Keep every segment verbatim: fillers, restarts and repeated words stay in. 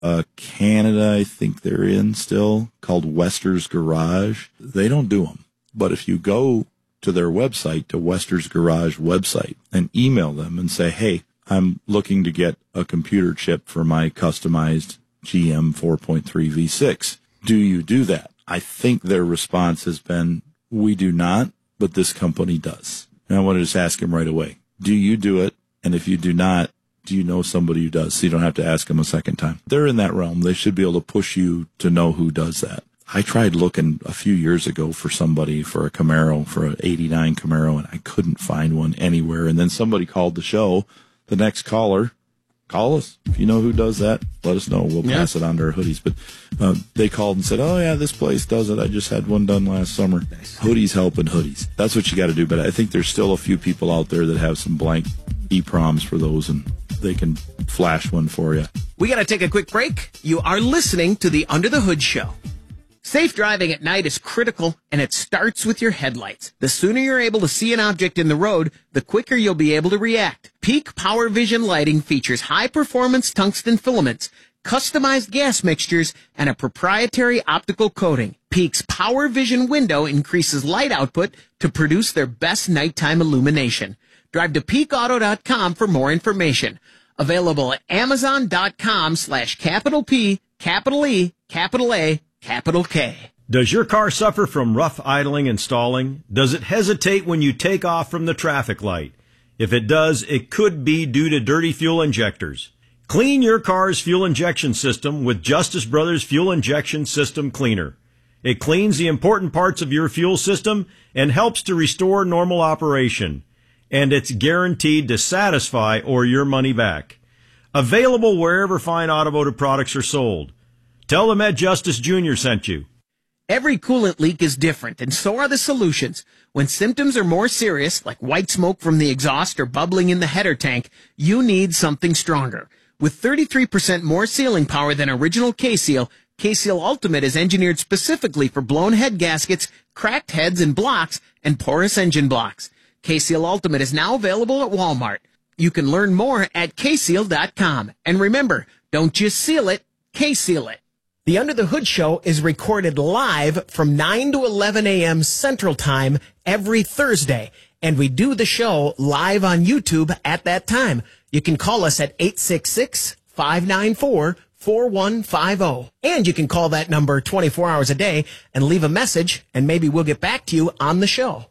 uh, Canada, I think they're in still, called Wester's Garage. They don't do them. But if you go to their website, to Wester's Garage website, and email them and say, hey, I'm looking to get a computer chip for my customized G M four point three V six. Do you do that? I think their response has been, we do not, but this company does. And I want to just ask them right away, do you do it? And if you do not, do you know somebody who does? So you don't have to ask them a second time. They're in that realm. They should be able to push you to know who does that. I tried looking a few years ago for somebody for a Camaro, for an eighty-nine Camaro, and I couldn't find one anywhere. And then somebody called the show. The next caller, call us. If you know who does that, let us know. We'll pass yeah. it on to our hoodies. But uh, they called and said, oh, yeah, this place does it. I just had one done last summer. Nice. Hoodies helping hoodies. That's what you got to do. But I think there's still a few people out there that have some blank EPROMs for those, and they can flash one for you. We got to take a quick break. You are listening to the Under the Hood Show. Safe driving at night is critical, and it starts with your headlights. The sooner you're able to see an object in the road, the quicker you'll be able to react. Peak Power Vision lighting features high-performance tungsten filaments, customized gas mixtures, and a proprietary optical coating. Peak's Power Vision window increases light output to produce their best nighttime illumination. Drive to peak auto dot com for more information. Available at amazon.com slash capital P, capital E, capital A, capital K. Does your car suffer from rough idling and stalling? Does it hesitate when you take off from the traffic light? If it does, it could be due to dirty fuel injectors. Clean your car's fuel injection system with Justice Brothers Fuel Injection System Cleaner. It cleans the important parts of your fuel system and helps to restore normal operation. And it's guaranteed to satisfy or your money back. Available wherever fine automotive products are sold. Tell them Ed Justice Junior sent you. Every coolant leak is different, and so are the solutions. When symptoms are more serious, like white smoke from the exhaust or bubbling in the header tank, you need something stronger. With thirty-three percent more sealing power than original K-Seal, K-Seal Ultimate is engineered specifically for blown head gaskets, cracked heads and blocks, and porous engine blocks. K-Seal Ultimate is now available at Walmart. You can learn more at K seal dot com. And remember, don't just seal it, K-Seal it. The Under the Hood Show is recorded live from nine to eleven a.m. Central Time every Thursday, and we do the show live on YouTube at that time. You can call us at eight six six, five nine four, four one five zero, and you can call that number twenty-four hours a day and leave a message, and maybe we'll get back to you on the show.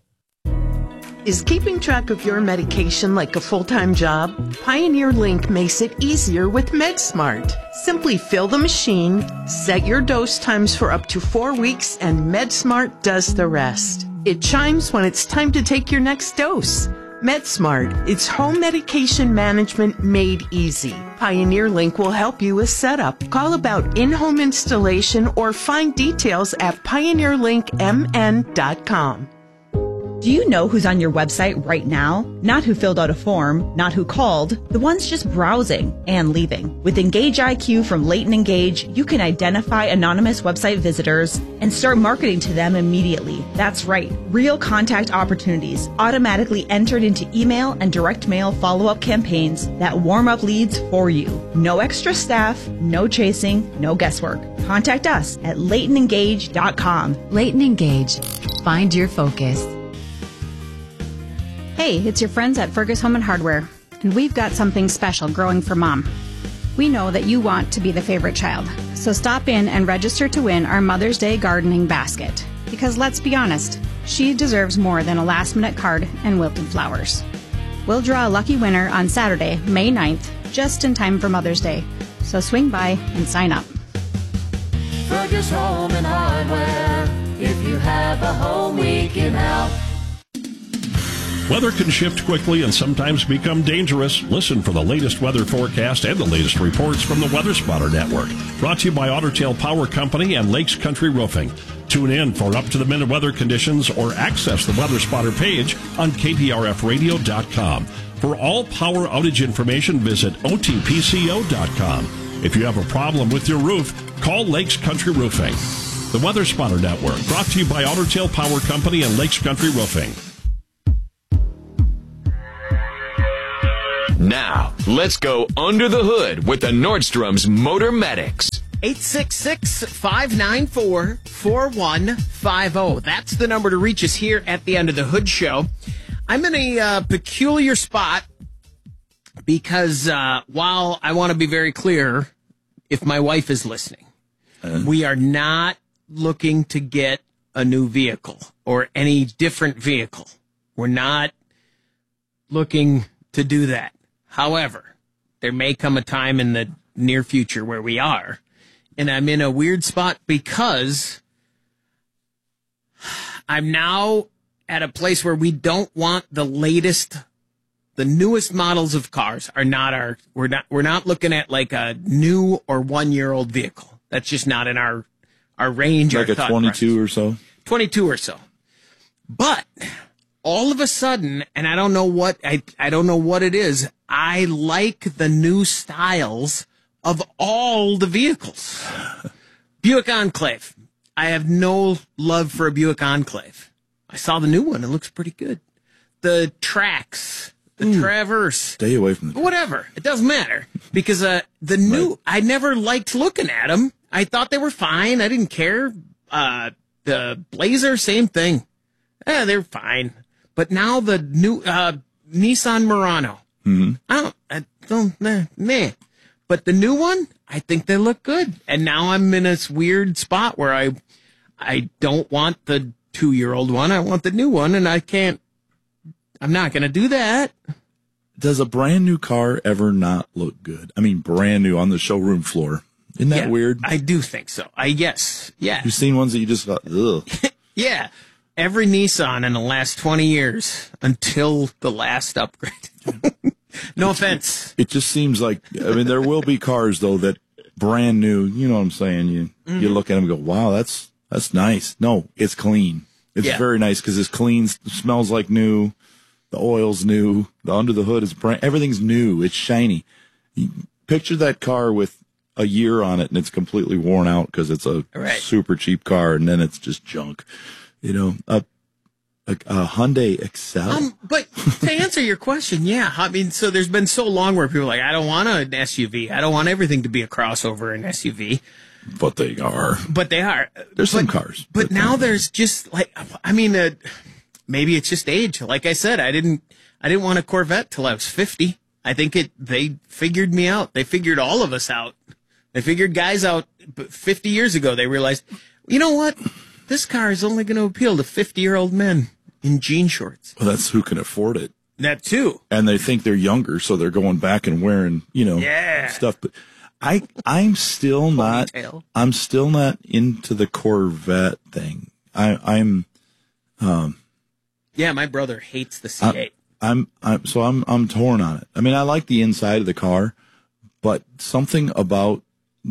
Is keeping track of your medication like a full-time job? Pioneer Link makes it easier with MedSmart. Simply fill the machine, set your dose times for up to four weeks, and MedSmart does the rest. It chimes when it's time to take your next dose. MedSmart, it's home medication management made easy. Pioneer Link will help you with setup. Call about in-home installation or find details at pioneer link m n dot com. Do you know who's on your website right now? Not who filled out a form, not who called, the ones just browsing and leaving. With Engage I Q from Leighton Engage, you can identify anonymous website visitors and start marketing to them immediately. That's right, real contact opportunities automatically entered into email and direct mail follow-up campaigns that warm up leads for you. No extra staff, no chasing, no guesswork. Contact us at leighton engage dot com. Leighton Engage. Find your focus. Hey, it's your friends at Fergus Home and Hardware, and we've got something special growing for Mom. We know that you want to be the favorite child, so stop in and register to win our Mother's Day gardening basket. Because let's be honest, she deserves more than a last-minute card and wilted flowers. We'll draw a lucky winner on Saturday, May ninth, just in time for Mother's Day, so swing by and sign up. Fergus Home and Hardware, if you have a home we can help. Weather can shift quickly and sometimes become dangerous. Listen for the latest weather forecast and the latest reports from the Weather Spotter Network. Brought to you by Otter Tail Power Company and Lakes Country Roofing. Tune in for up-to-the-minute weather conditions or access the Weather Spotter page on K T R F radio dot com. For all power outage information, visit O T P C O dot com. If you have a problem with your roof, call Lakes Country Roofing. The Weather Spotter Network, brought to you by Otter Tail Power Company and Lakes Country Roofing. Now, let's go under the hood with the Nordstrom's Motor Medics. eight six six, five nine four, four one five zero. That's the number to reach us here at the Under the Hood show. I'm in a uh, peculiar spot because uh, while I want to be very clear, if my wife is listening, uh, we are not looking to get a new vehicle or any different vehicle. We're not looking to do that. However, there may come a time in the near future where we are. And I'm in a weird spot because I'm now at a place where we don't want the latest, the newest models of cars are not our, we're not, we're not looking at like a new or one year old vehicle. That's just not in our, our range. Like our a twenty-two or so? twenty-two or so. But all of a sudden, and I don't know what, I, I don't know what it is, I like the new styles of all the vehicles. Buick Enclave. I have no love for a Buick Enclave. I saw the new one. It looks pretty good. The Trax, the Ooh, Traverse. Stay away from the Whatever. It doesn't matter. Because uh, the new, right. I never liked looking at them. I thought they were fine. I didn't care. Uh, the Blazer, same thing. Eh, they're fine. But now the new uh, Nissan Murano. Mm-hmm. I don't, I don't, nah, nah. But the new one, I think they look good. And now I'm in this weird spot where I, I don't want the two-year-old one. I want the new one, and I can't, I'm not going to do that. Does a brand new car ever not look good? I mean, brand new on the showroom floor. Isn't that yeah, weird? I do think so. I yes, yeah. You've seen ones that you just thought, ugh. Yeah. Every Nissan in the last twenty years until the last upgrade. No offense. It just seems like, I mean, there will be cars, though, that brand new, you know what I'm saying? You mm-hmm. you look at them and go, wow, that's that's nice. No, it's clean. It's yeah. very nice because it's clean, smells like new, the oil's new, the under the hood is brand, everything's new, it's shiny. You picture that car with a year on it and it's completely worn out because it's a right. super cheap car and then it's just junk. You know, a, a, a Hyundai Excel. Um, but to answer your question, yeah. I mean, so there's been so long where people are like, I don't want an S U V. I don't want everything to be a crossover and S U V. But they are. But they are. There's but, some cars. But, but now there's just like, I mean, uh, maybe it's just age. Like I said, I didn't, I didn't want a Corvette till I was fifty. I think it, they figured me out. They figured all of us out. They figured guys out fifty years ago. They realized, you know what? This car is only going to appeal to fifty-year-old men in jean shorts. Well, that's who can afford it. That too. And they think they're younger, so they're going back and wearing, you know, yeah. stuff. But I, I'm still not, Ponytail. I'm still not into the Corvette thing. I, I'm, um, yeah, my brother hates the C eight. I, I'm, I'm, so I'm, I'm torn on it. I mean, I like the inside of the car, but something about.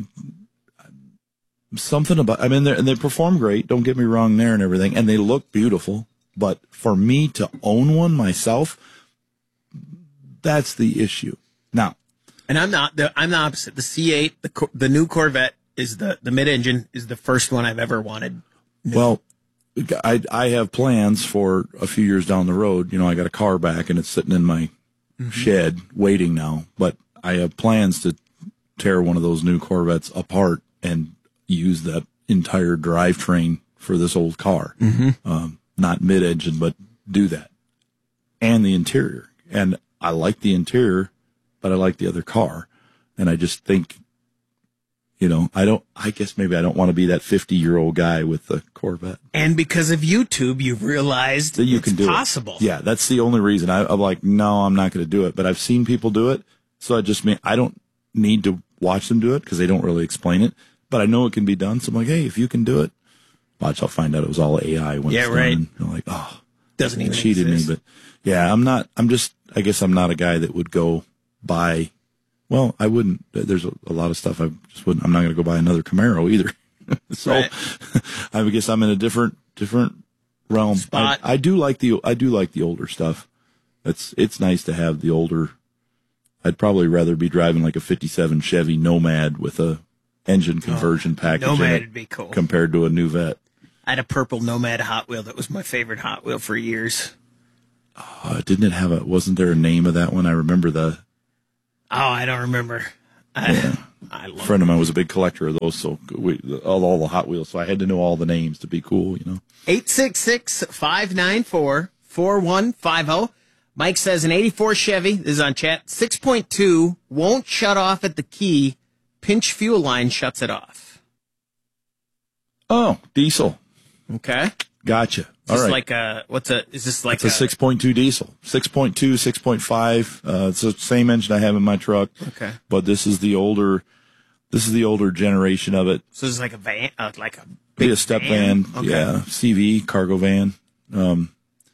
Something about, I mean, and they perform great, don't get me wrong there and everything, and they look beautiful, but for me to own one myself, that's the issue. Now. And I'm not, the, I'm the opposite. The C eight, the the new Corvette, is the, the mid-engine, is the first one I've ever wanted. New. Well, I, I have plans for a few years down the road. You know, I got a car back, and it's sitting in my mm-hmm. shed waiting now, but I have plans to tear one of those new Corvettes apart and use that entire drivetrain for this old car. Mm-hmm. Um, not mid-engine, but do that. And the interior. And I like the interior, but I like the other car. And I just think, you know, I don't, I guess maybe I don't want to be that fifty-year-old guy with the Corvette. And because of YouTube, you've realized that you it's can do possible. It. Yeah, that's the only reason. I, I'm like, no, I'm not going to do it. But I've seen people do it. So I just mean, I don't need to watch them do it because they don't really explain it. But I know it can be done. So I'm like, hey, if you can do it, watch, I'll find out it was all A I. When yeah, it's right. Done. You're like, oh, doesn't even cheated exist. me. But yeah, I'm not, I'm just, I guess I'm not a guy that would go buy, well, I wouldn't, there's a, a lot of stuff I just wouldn't, I'm not going to go buy another Camaro either. so right. I guess I'm in a different, different realm. Spot. I, I do like the, I do like the older stuff. It's, it's nice to have the older, I'd probably rather be driving like a fifty-seven Chevy Nomad with a engine conversion oh, package Nomad in it would be cool compared to a new Vet. I had a purple Nomad Hot Wheel that was my favorite Hot Wheel for years. Oh, didn't it have a, wasn't there a name of that one? I remember the, I don't remember. I, Yeah. I love A friend of mine was a big collector of those, so we, all, all the Hot Wheels, so I had to know all the names to be cool, you know. eight six six, five nine four, four one five zero. Mike says an eighty-four Chevy, this is on chat, six point two, won't shut off at the key. Pinch fuel line shuts it off. Oh, diesel. Okay. Gotcha. Is All this right. like a, what's a, is this like It's a six point two diesel. six point two, six point five. Uh, it's the same engine I have in my truck. Okay. But this is the older, this is the older generation of it. So this is like a van, uh, like a Be big a step van. Okay. Yeah. C V, cargo van. Um,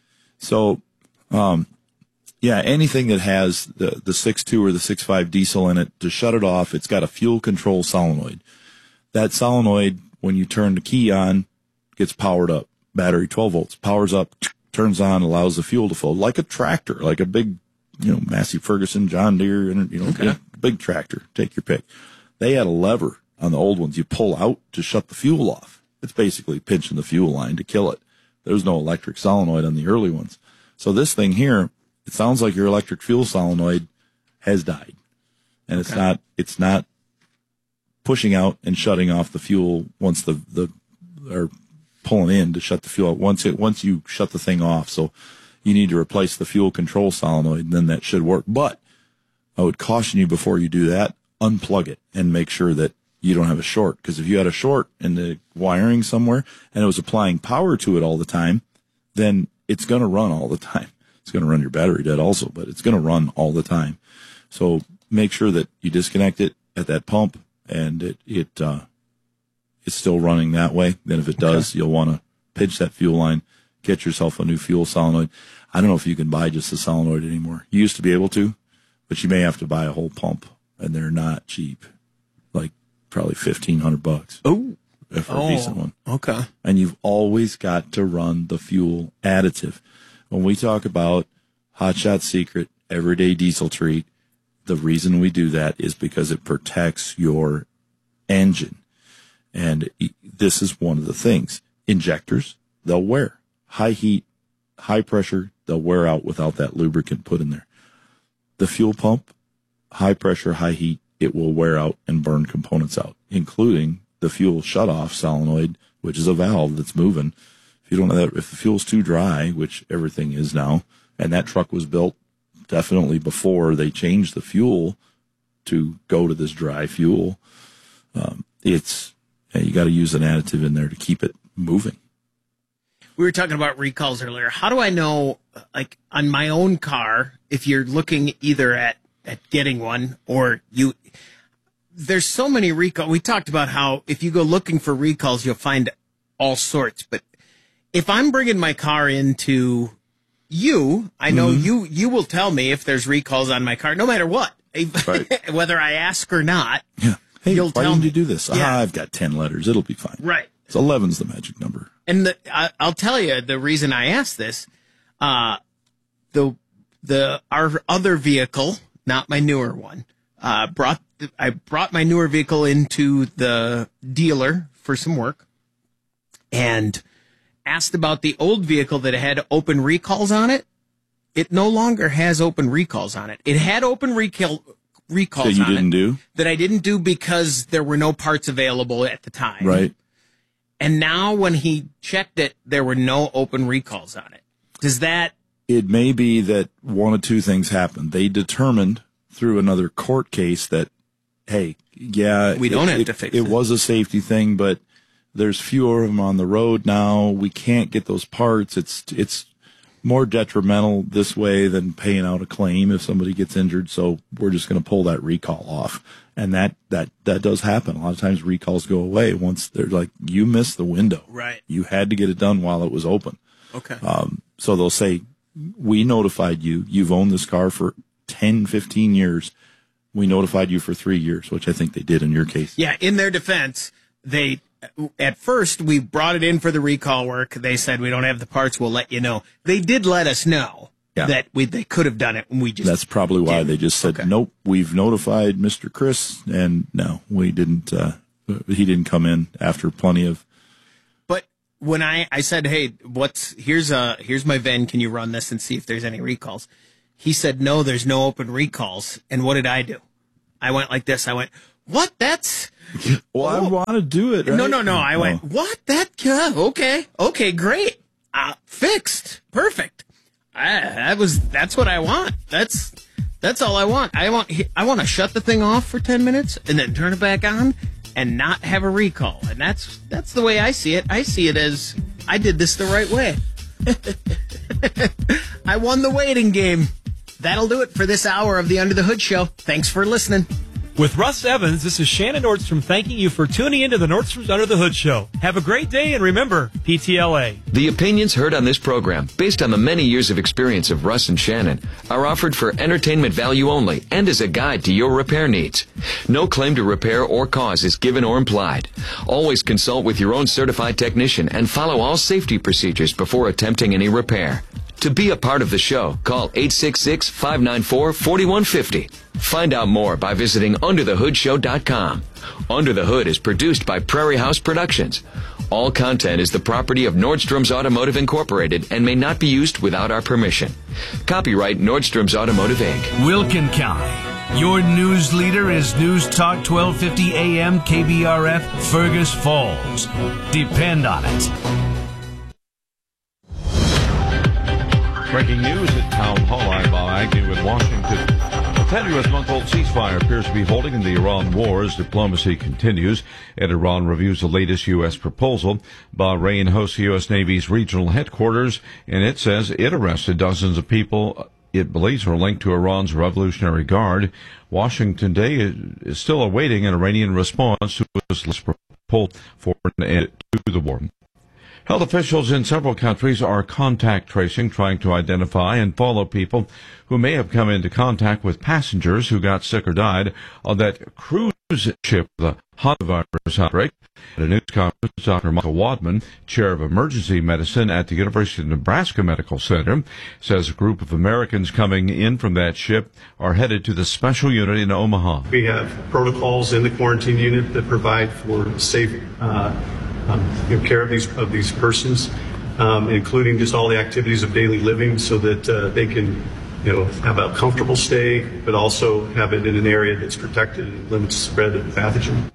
so, um, yeah, anything that has the, the six point two or the six point five diesel in it, to shut it off, it's got a fuel control solenoid. That solenoid, when you turn the key on, gets powered up. Battery, twelve volts, powers up, turns on, allows the fuel to flow like a tractor, like a big, you know, Massey Ferguson, John Deere, and you know, Okay. big, big tractor. Take your pick. They had a lever on the old ones you pull out to shut the fuel off. It's basically pinching the fuel line to kill it. There was no electric solenoid on the early ones. So this thing here, it sounds like your electric fuel solenoid has died, and it's Okay. not. It's not pushing out and shutting off the fuel once the the or pulling in to shut the fuel out. Once it once you shut the thing off, so you need to replace the fuel control solenoid, and then that should work. But I would caution you before you do that, unplug it and make sure that you don't have a short. Because if you had a short in the wiring somewhere and it was applying power to it all the time, then it's going to run all the time. It's going to run your battery dead also, but it's going to run all the time. So make sure that you disconnect it at that pump and it, it, uh, it's still running that way. Then if it does, okay. You'll want to pinch that fuel line, get yourself a new fuel solenoid. I don't know if you can buy just a solenoid anymore. You used to be able to, but you may have to buy a whole pump, and they're not cheap. Like probably fifteen hundred bucks. Oh, for oh, a decent one. Okay. And you've always got to run the fuel additive. When we talk about Hot Shot Secret Everyday Diesel Treat, the reason we do that is because it protects your engine. And this is one of the things. Injectors, they'll wear. High heat, high pressure, they'll wear out without that lubricant put in there. The fuel pump, high pressure, high heat, it will wear out and burn components out, including the fuel shutoff solenoid, which is a valve that's moving. If you don't know that, if the fuel's too dry, which everything is now, and that truck was built definitely before they changed the fuel to go to this dry fuel, um, it's, you got to use an additive in there to keep it moving. We were talking about recalls earlier. How do I know, like, on my own car, if you're looking either at, at getting one or you, there's so many recalls. We talked about how if you go looking for recalls, you'll find all sorts. But if I'm bringing my car into you, I know mm-hmm. you, you will tell me if there's recalls on my car, no matter what, right. Whether I ask or not. Yeah. Hey, You'll why tell didn't me. you do this? Yeah. Ah, I've got ten letters. It'll be fine. Right. So eleven's the magic number. And the, I, I'll tell you the reason I asked this. Uh, the the our other vehicle, not my newer one, uh, brought I brought my newer vehicle into the dealer for some work, and asked about the old vehicle that had open recalls on it. It no longer has open recalls on it. It had open recall. recalls that you on didn't it do? That I didn't do because there were no parts available at the time. Right. And now when he checked it, there were no open recalls on it. Does that... It may be that one of two things happened. They determined through another court case that, hey, yeah... We don't it, have it, to fix it. it. It was a safety thing, but there's fewer of them on the road now. We can't get those parts. It's it's... more detrimental this way than paying out a claim if somebody gets injured. So we're just going to pull that recall off. And that, that, that does happen. A lot of times recalls go away once they're like, you missed the window. Right. You had to get it done while it was open. Okay. Um, so they'll say, we notified you. You've owned this car for ten, fifteen years. We notified you for three years, which I think they did in your case. Yeah. In their defense, they, at first, we brought it in for the recall work. They said, we don't have the parts. We'll let you know. They did let us know yeah. that we they could have done it. And we just That's probably why didn't. They just said, okay. Nope, we've notified Mister Chris. And no, we didn't, uh, he didn't come in after plenty of. But when I, I said, hey, what's, here's a, here's my V I N. Can you run this and see if there's any recalls? He said, no, there's no open recalls. And what did I do? I went like this. I went, what? That's... Well, I want to do it. Right? No, no, no. I oh. went, what? That? Uh, okay. Okay, great. Uh, fixed. Perfect. I, that was, that's what I want. That's, that's all I want. I want, I want to shut the thing off for ten minutes and then turn it back on and not have a recall. And that's, that's the way I see it. I see it as I did this the right way. I won the waiting game. That'll do it for this hour of the Under the Hood Show. Thanks for listening. With Russ Evans, this is Shannon Nordstrom thanking you for tuning into the Nordstrom's Under the Hood Show. Have a great day, and remember, P T L A. The opinions heard on this program, based on the many years of experience of Russ and Shannon, are offered for entertainment value only and as a guide to your repair needs. No claim to repair or cause is given or implied. Always consult with your own certified technician and follow all safety procedures before attempting any repair. To be a part of the show, call eight six six, five nine four, four one five zero. Find out more by visiting under the hood show dot com. Under the Hood is produced by Prairie House Productions. All content is the property of Nordstrom's Automotive Incorporated and may not be used without our permission. Copyright Nordstrom's Automotive Incorporated. Wilkin County. Your news leader is News Talk twelve fifty A M K B R F Fergus Falls. Depend on it. Breaking news at Town Hall. I'm Bob Agnew in Washington. A ten U S month-old ceasefire appears to be holding in the Iran war as diplomacy continues, and Iran reviews the latest U S proposal. Bahrain hosts the U S Navy's regional headquarters, and it says it arrested dozens of people it believes are linked to Iran's Revolutionary Guard. Washington today is still awaiting an Iranian response to this proposal for an end to the war. Health officials in several countries are contact tracing, trying to identify and follow people who may have come into contact with passengers who got sick or died on that cruise ship with a hantavirus outbreak. At a news conference, Doctor Michael Wadman, chair of emergency medicine at the University of Nebraska Medical Center, says a group of Americans coming in from that ship are headed to the special unit in Omaha. We have protocols in the quarantine unit that provide for safe uh, Um, you know, care of these of these persons, um, including just all the activities of daily living, so that uh, they can, you know, have a comfortable stay, but also have it in an area that's protected and limits the spread of the pathogen.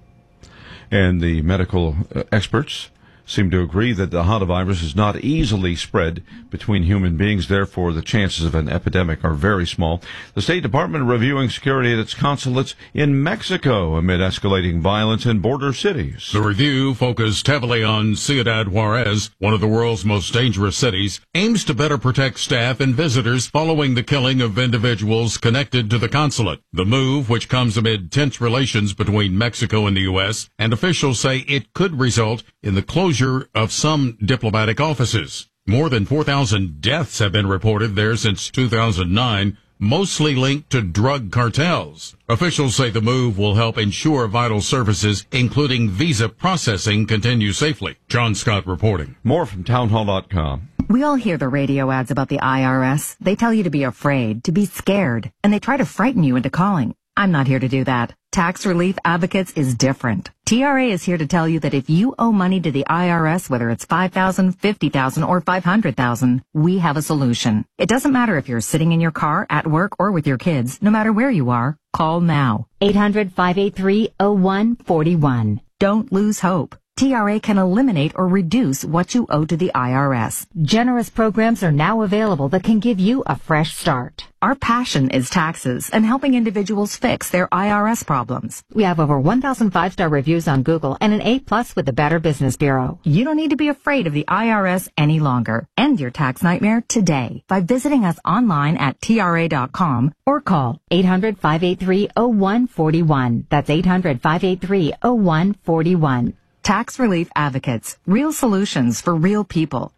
And the medical uh, experts seem to agree that the hantavirus is not easily spread between human beings. Therefore, the chances of an epidemic are very small. The State Department reviewing security at its consulates in Mexico amid escalating violence in border cities. The review, focused heavily on Ciudad Juarez, one of the world's most dangerous cities, aims to better protect staff and visitors following the killing of individuals connected to the consulate. The move, which comes amid tense relations between Mexico and the U S, and officials say it could result in the closure of some diplomatic offices. More than four thousand deaths have been reported there since two thousand nine, mostly linked to drug cartels. Officials say the move will help ensure vital services, including visa processing, continue safely. John Scott reporting. More from townhall dot com. We all hear the radio ads about the I R S. They tell you to be afraid, to be scared, and they try to frighten you into calling. I'm not here to do that. Tax Relief Advocates is different. T R A is here to tell you that if you owe money to the I R S, whether it's five thousand dollars, fifty thousand dollars, or five hundred thousand dollars, we have a solution. It doesn't matter if you're sitting in your car, at work, or with your kids. No matter where you are, call now. eight hundred, five eight three, oh one four one. Don't lose hope. T R A can eliminate or reduce what you owe to the I R S. Generous programs are now available that can give you a fresh start. Our passion is taxes and helping individuals fix their I R S problems. We have over one thousand five-star reviews on Google and an A plus with the Better Business Bureau. You don't need to be afraid of the I R S any longer. End your tax nightmare today by visiting us online at T R A dot com or call eight hundred, five eight three, oh one four one. That's eight hundred, five eight three, oh one four one. Tax Relief Advocates. Real solutions for real people.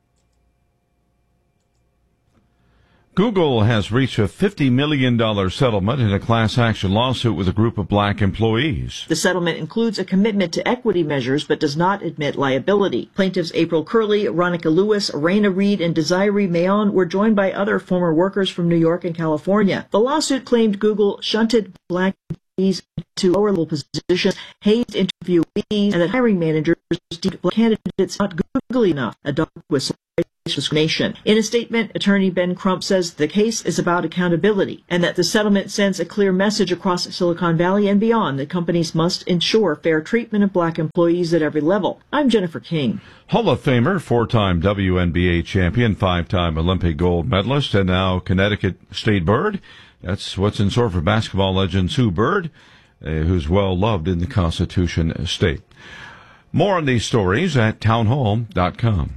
Google has reached a fifty million dollars settlement in a class action lawsuit with a group of black employees. The settlement includes a commitment to equity measures but does not admit liability. Plaintiffs April Curley, Ronica Lewis, Raina Reed, and Desiree Mayon were joined by other former workers from New York and California. The lawsuit claimed Google shunted black employees to lower-level positions, hazed interviewees, and that hiring managers deemed black candidates not googly enough. A dog whistle discrimination. In a statement, attorney Ben Crump says the case is about accountability and that the settlement sends a clear message across Silicon Valley and beyond that companies must ensure fair treatment of black employees at every level. I'm Jennifer King. Hall of Famer, four-time W N B A champion, five-time Olympic gold medalist, and now Connecticut State Bird. That's what's in store for basketball legend Sue Bird, uh, who's well loved in the Constitution State. More on these stories at townhall dot com.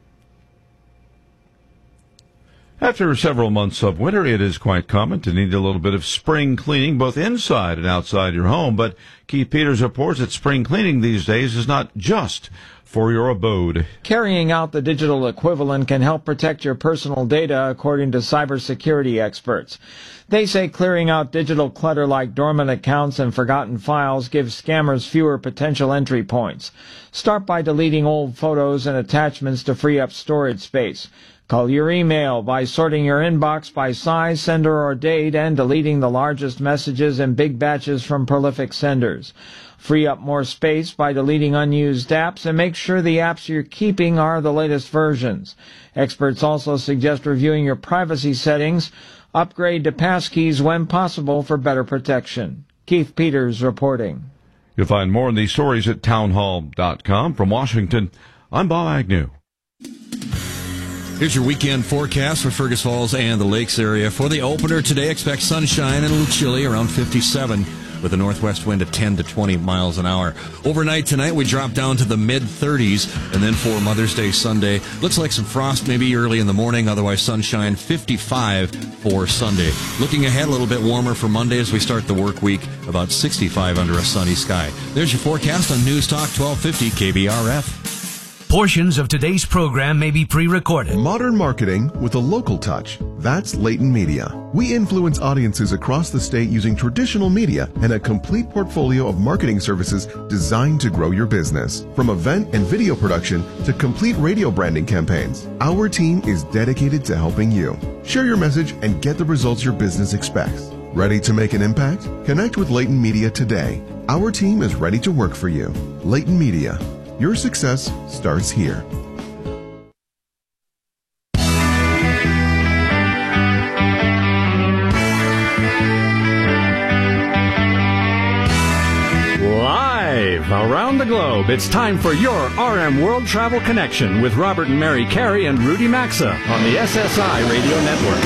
After several months of winter, it is quite common to need a little bit of spring cleaning, both inside and outside your home. But Keith Peters reports that spring cleaning these days is not just for your abode. Carrying out the digital equivalent can help protect your personal data, according to cybersecurity experts. They say clearing out digital clutter like dormant accounts and forgotten files gives scammers fewer potential entry points. Start by deleting old photos and attachments to free up storage space. Call your email by sorting your inbox by size, sender, or date, and deleting the largest messages in big batches from prolific senders. Free up more space by deleting unused apps, and make sure the apps you're keeping are the latest versions. Experts also suggest reviewing your privacy settings. Upgrade to passkeys when possible for better protection. Keith Peters reporting. You'll find more on these stories at townhall dot com. From Washington, I'm Bob Agnew. Here's your weekend forecast for Fergus Falls and the Lakes area. For the opener today, expect sunshine and a little chilly, around fifty-seven, with a northwest wind of ten to twenty miles an hour. Overnight tonight, we drop down to the mid-thirties, and then for Mother's Day Sunday, looks like some frost maybe early in the morning, otherwise sunshine, fifty-five for Sunday. Looking ahead, a little bit warmer for Monday as we start the work week, about sixty-five under a sunny sky. There's your forecast on News Talk twelve fifty K B R F. Portions of today's program may be pre-recorded. Modern marketing with a local touch. That's Leighton Media. We influence audiences across the state using traditional media and a complete portfolio of marketing services designed to grow your business. From event and video production to complete radio branding campaigns, our team is dedicated to helping you. Share your message and get the results your business expects. Ready to make an impact? Connect with Leighton Media today. Our team is ready to work for you. Leighton Media. Your success starts here. Live around the globe, it's time for your R M World Travel Connection with Robert and Mary Carey and Rudy Maxa on the S S I Radio Network.